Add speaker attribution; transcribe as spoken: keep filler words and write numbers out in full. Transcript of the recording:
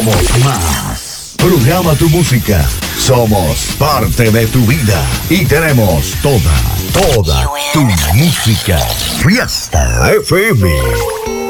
Speaker 1: Más. Programa tu música. Somos parte de tu vida y tenemos toda, toda tu música. Fiesta F M.